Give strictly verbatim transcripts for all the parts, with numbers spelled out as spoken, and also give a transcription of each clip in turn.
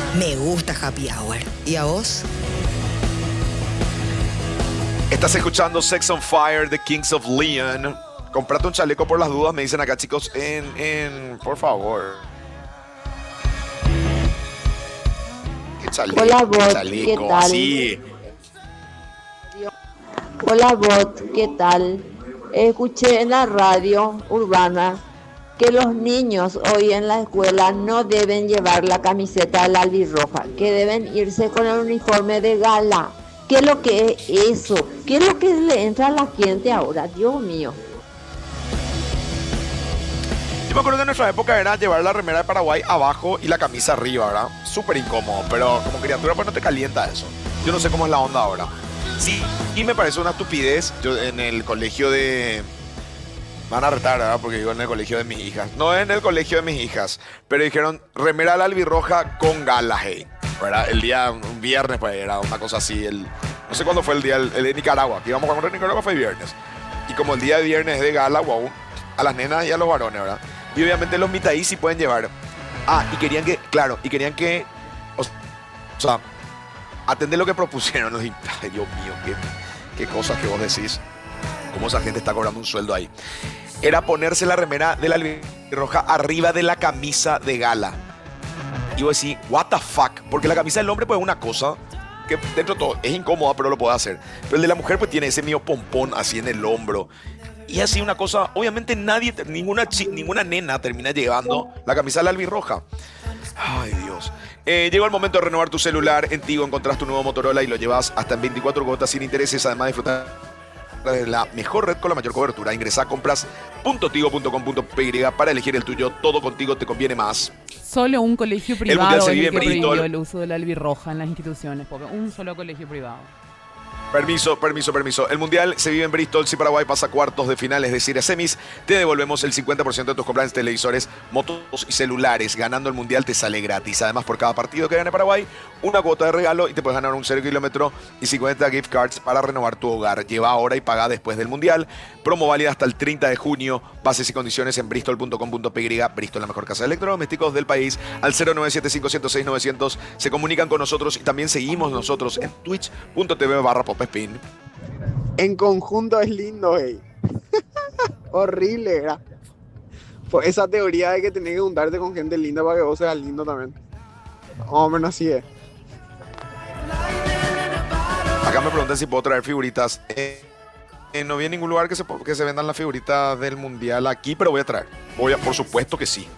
Me gusta Happy Hour. ¿Y a vos? Estás escuchando Sex on Fire, The Kings of Leon. Comprate un chaleco por las dudas, me dicen acá, chicos, en, en por favor. ¿Qué chaleco? Hola, ¿Qué bot, chaleco? ¿qué tal? Sí. Hola, bot, ¿qué tal? Escuché en la radio urbana que los niños hoy en la escuela no deben llevar la camiseta de la albirroja, que deben irse con el uniforme de gala. ¿Qué es lo que es eso? ¿Qué es lo que le entra a la gente ahora? Dios mío. Yo me acuerdo que en nuestra época era llevar la remera de Paraguay abajo y la camisa arriba, ¿verdad? Súper incómodo, pero como criatura pues no te calienta eso. Yo no sé cómo es la onda ahora. Sí, y me parece una estupidez. Yo en el colegio de... Me van a retar, ¿verdad? Porque digo en el colegio de mis hijas. No en el colegio de mis hijas, pero dijeron remera a la albirroja con gala, hey. ¿Verdad? El día, un viernes, pues era una cosa así. El, no sé cuándo fue el día, el, el de Nicaragua. Que íbamos a comer en Nicaragua fue viernes. Y como el día de viernes es de gala, wow, a las nenas y a los varones, ¿verdad? Y obviamente los mitaí sí pueden llevar. Ah, y querían que, claro, y querían que, o, o sea, atender lo que propusieron. Ay, Dios mío, qué, qué cosas que vos decís. Cómo esa gente está cobrando un sueldo ahí. Era ponerse la remera de la albirroja arriba de la camisa de gala. Y vos decís, what the fuck, porque la camisa del hombre pues es una cosa que dentro de todo es incómoda, pero lo puede hacer. Pero el de la mujer pues tiene ese mío pompón así en el hombro. Y así una cosa, obviamente nadie, ninguna, ninguna nena termina llevando la camisa de la albirroja. Ay, Dios. Eh, llegó el momento de renovar tu celular. En Tigo encontrás tu nuevo Motorola y lo llevas hasta en veinticuatro cuotas sin intereses. Además, disfrutar de la mejor red con la mayor cobertura. Ingresa a compras punto tigo punto com punto pe y para elegir el tuyo. Todo contigo te conviene más. Solo un colegio El mundial privado se es vive el en que prohibió Bristol. el uso de la albirroja en las instituciones, porque un solo colegio privado. Permiso, permiso, permiso. El Mundial se vive en Bristol. Si Paraguay pasa a cuartos de final, es decir, a semis, te devolvemos el cincuenta por ciento de tus compras en televisores, motos y celulares. Ganando el Mundial te sale gratis. Además, por cada partido que gane Paraguay, una cuota de regalo y te puedes ganar un cero kilómetro y cincuenta gift cards para renovar tu hogar. Lleva ahora y paga después del Mundial. Promo válida hasta el treinta de junio. Bases y condiciones en bristol punto com punto pe. Bristol, la mejor casa de electrodomésticos del país. Al cero nueve siete cinco cero seis nueve cero cero se comunican con nosotros y también seguimos nosotros en twitch punto tv barra popespin. En conjunto es lindo, hey. Horrible, era. Pues esa teoría de que tenés que juntarte con gente linda para que vos seas lindo también. Más o menos así es. Acá me preguntan si puedo traer figuritas. Eh, eh, no vi en ningún lugar que se, que se vendan las figuritas del Mundial aquí, pero voy a traer. Voy a, por supuesto que sí.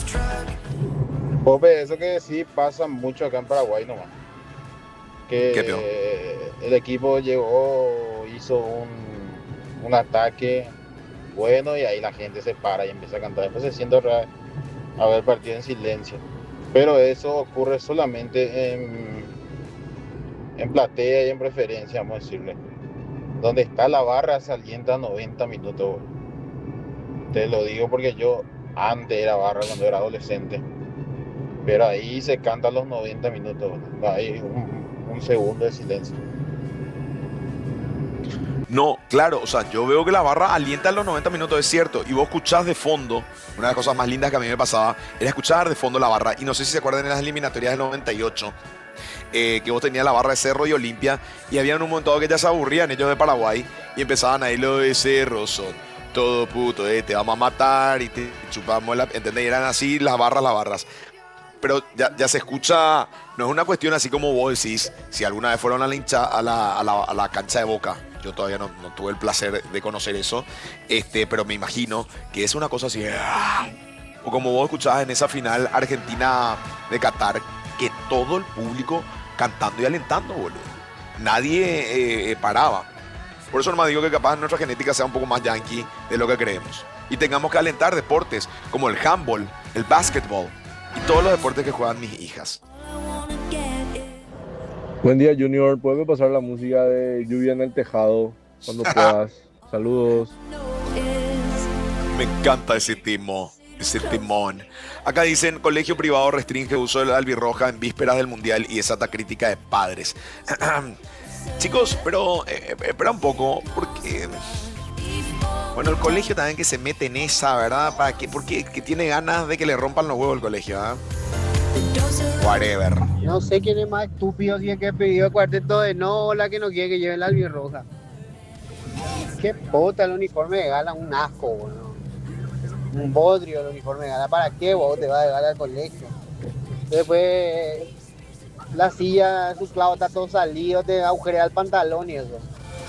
Pope, eso que sí pasa mucho acá en Paraguay nomás. Que ¿Qué peor? el equipo llegó, hizo un, un ataque bueno y ahí la gente se para y empieza a cantar. Después se siente otra vez a ver el partido en silencio. Pero eso ocurre solamente en, en platea y en preferencia, vamos a decirle. Donde está la barra se alienta noventa minutos. Te lo digo porque yo antes era barra cuando era adolescente. Pero ahí se cantan los noventa minutos. Hay un, un segundo de silencio. No, claro, o sea, yo veo que la barra alienta en los noventa minutos, es cierto. Y vos escuchás de fondo, una de las cosas más lindas que a mí me pasaba, era escuchar de fondo la barra. Y no sé si se acuerdan en las eliminatorias del noventa y ocho, eh, que vos tenías la barra de Cerro y Olimpia, y había un momento que ya se aburrían ellos de Paraguay, y empezaban ahí lo de Cerro son todo puto, eh, te vamos a matar, y te chupamos la... ¿Entendés? Y eran así las barras, las barras. Pero ya, ya se escucha, no es una cuestión así como vos decís, si alguna vez fueron a la, hincha, a la, a la, a la cancha de Boca. Yo todavía no, no tuve el placer de conocer eso, este, pero me imagino que es una cosa así. O como vos escuchabas en esa final Argentina de Qatar, que todo el público cantando y alentando, boludo. Nadie eh, paraba. Por eso nomás digo que capaz nuestra genética sea un poco más yankee de lo que creemos. Y tengamos que alentar deportes como el handball, el básquetbol y todos los deportes que juegan mis hijas. Buen día, Junior. ¿Puedes pasar la música de Lluvia en el Tejado cuando puedas? Saludos. Me encanta ese timo, ese timón. Acá dicen, colegio privado restringe uso de la albirroja en vísperas del Mundial y desata crítica de padres. Chicos, pero eh, espera un poco, porque... Bueno, el colegio también que se mete en esa, ¿verdad? ¿Para qué? Porque que tiene ganas de que le rompan los huevos el colegio, ¿ah? ¿eh? Whatever. No sé quién es más estúpido, si es que pidió el cuarteto de no o la que no quiere que lleve la albirroja. Qué puta el uniforme de gala, un asco, boludo. Un bodrio el uniforme de gala. ¿Para qué vos te vas de gala al colegio? Después la silla, su clavo está todo salido, te agujerea el pantalón y eso.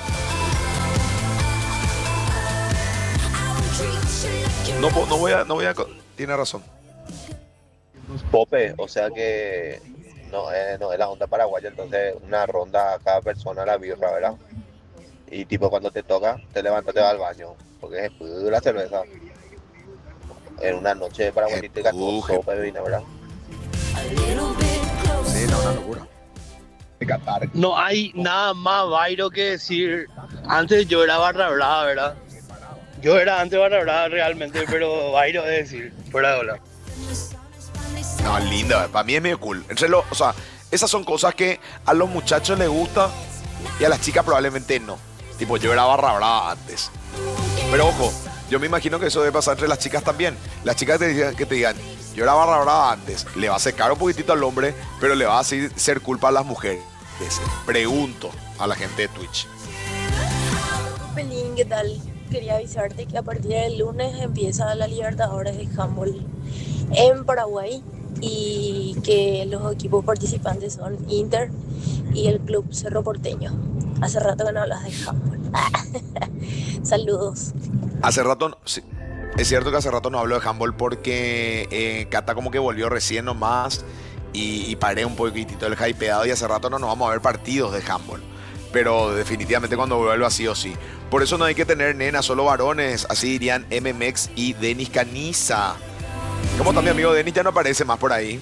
No, po- no voy a, no voy a, co- tiene razón. Pope, o sea que no, eh, no es la onda paraguaya, entonces una ronda a cada persona la birra, ¿verdad? Y tipo cuando te toca, te levantas, te vas al baño, porque es pura cerveza. En una noche paraguayística con sopa de vino, ¿verdad? Sí, no, una locura. De Qatar. No hay nada más vairo que decir. Antes yo era barra brava, ¿verdad? Yo era antes barra brava realmente, pero vairo es decir, fuera de hablar. No, lindo, para mí es medio cool. Entre lo, o sea, esas son cosas que a los muchachos les gusta y a las chicas probablemente no. Tipo, yo era barra brava antes. Pero ojo, yo me imagino que eso debe pasar entre las chicas también. Las chicas te digan, que te digan, yo era barra brava antes, le va a secar un poquitito al hombre, pero le va a hacer ser culpa a las mujeres. Pregunto a la gente de Twitch. Pelín, ¿qué tal? Quería avisarte que a partir del lunes empieza la Libertadores de handball en Paraguay y que los equipos participantes son Inter y el Club Cerro Porteño. Hace rato que no hablas de handball. Saludos. Hace rato, sí, es cierto que hace rato no hablo de handball porque eh, Cata como que volvió recién nomás y, y paré un poquitito el hypeado y hace rato no nos vamos a ver partidos de handball. Pero definitivamente cuando vuelva así o sí. Por eso no hay que tener nenas, solo varones. Así dirían M M X y Denis Caniza. Como también amigo Denis ya no aparece más por ahí.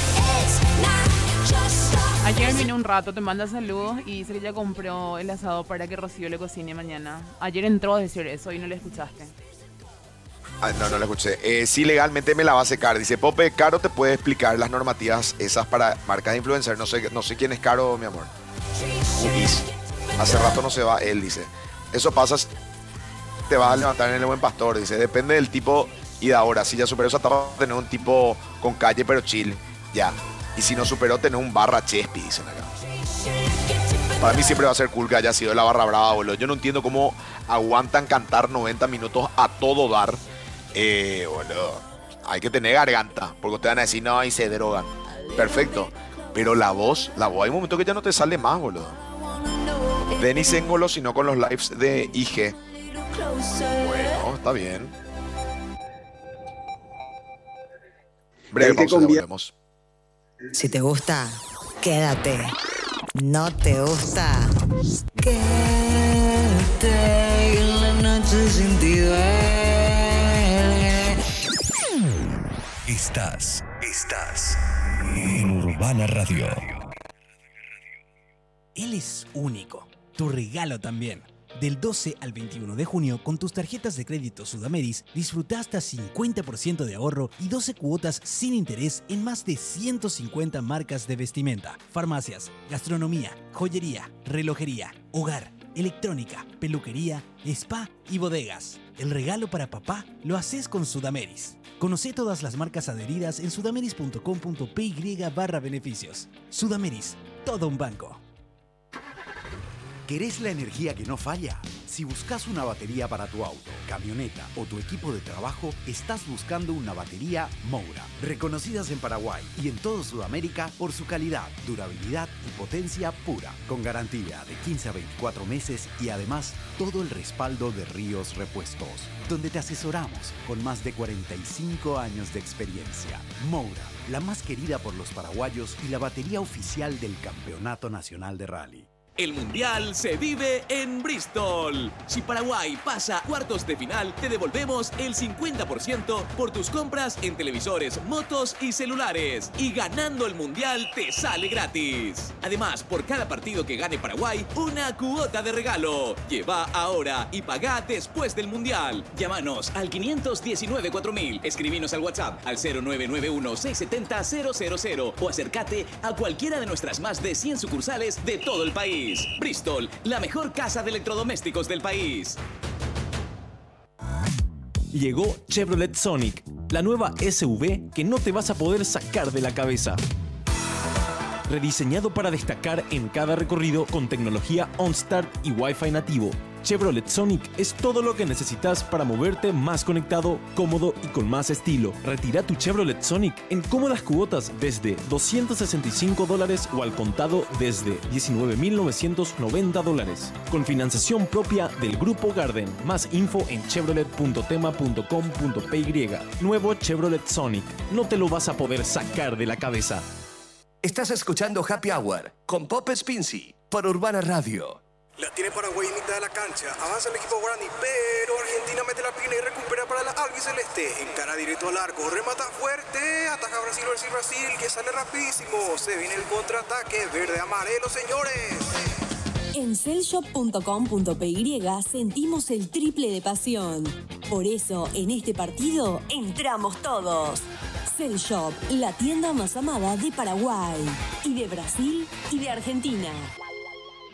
Ayer vino un rato, te manda saludos y dice que ya compró el asado para que Rocío le cocine mañana. Ayer entró a decir eso y no le escuchaste. Ah, no, no lo escuché. Eh, sí, legalmente me la va a secar. Dice, Pope, Caro te puede explicar las normativas esas para marcas de influencer. No sé, no sé quién es Caro, mi amor. Ugis. Hace rato no se va, él dice. Eso pasa, te vas a levantar en el Buen Pastor. Dice, depende del tipo y de ahora. Si ya superó esa etapa, tener un tipo con calle pero chill. Ya. Y si no superó, tener un barra Chespi, dicen acá. Para mí siempre va a ser cool que haya sido la barra brava, boludo. Yo no entiendo cómo aguantan cantar noventa minutos a todo dar. Eh, boludo. Hay que tener garganta, porque ustedes van a decir, no, ahí se drogan. Perfecto. Pero la voz, la voz, hay un momento que ya no te sale más, boludo. Denis Engolo, sino con los lives de I G. Bueno, está bien. Breve pausa, ya volvemos. Si te gusta, quédate. No te gusta, quédate en la noche sin ti duele. Estás, estás en Urbana Radio. Él es único. Tu regalo también. Del doce al veintiuno de junio, con tus tarjetas de crédito Sudameris, disfruta hasta cincuenta por ciento de ahorro y doce cuotas sin interés en más de ciento cincuenta marcas de vestimenta, farmacias, gastronomía, joyería, relojería, hogar, electrónica, peluquería, spa y bodegas. El regalo para papá lo haces con Sudameris. Conoce todas las marcas adheridas en sudameris punto com punto p y barra beneficios. Sudameris, todo un banco. ¿Querés la energía que no falla? Si buscas una batería para tu auto, camioneta o tu equipo de trabajo, estás buscando una batería Moura. Reconocidas en Paraguay y en toda Sudamérica por su calidad, durabilidad y potencia pura. Con garantía de quince a veinticuatro meses y además todo el respaldo de Ríos Repuestos, donde te asesoramos con más de cuarenta y cinco años de experiencia. Moura, la más querida por los paraguayos y la batería oficial del Campeonato Nacional de Rally. El Mundial se vive en Bristol. Si Paraguay pasa a cuartos de final, te devolvemos el cincuenta por ciento por tus compras en televisores, motos y celulares. Y ganando el Mundial te sale gratis. Además, por cada partido que gane Paraguay, una cuota de regalo. Lleva ahora y pagá después del Mundial. Llámanos al quinientos diecinueve cuatro mil. Escribinos al WhatsApp al cero nueve nueve uno seis siete cero cero cero cero o acércate a cualquiera de nuestras más de cien sucursales de todo el país. Bristol, la mejor casa de electrodomésticos del país. Llegó Chevrolet Sonic, la nueva S U V que no te vas a poder sacar de la cabeza. Rediseñado para destacar en cada recorrido con tecnología OnStart y Wi-Fi nativo, Chevrolet Sonic es todo lo que necesitas para moverte más conectado, cómodo y con más estilo. Retira tu Chevrolet Sonic en cómodas cuotas desde doscientos sesenta y cinco dólares o al contado desde diecinueve mil novecientos noventa dólares. Con financiación propia del Grupo Garden. Más info en chevrolet punto tema punto com punto p y. Nuevo Chevrolet Sonic. No te lo vas a poder sacar de la cabeza. Estás escuchando Happy Hour con Pop Spincy por Urbana Radio. La tiene Paraguay en mitad de la cancha. Avanza el equipo Guarani, pero Argentina mete la pina y recupera para la albiceleste. Encara directo al arco, remata fuerte. Ataja Brasil versus Brasil, que sale rapidísimo. Se viene el contraataque verde-amarelo, señores. En cellshop punto com punto p y sentimos el triple de pasión. Por eso, en este partido, entramos todos. Cellshop, la tienda más amada de Paraguay, y de Brasil y de Argentina.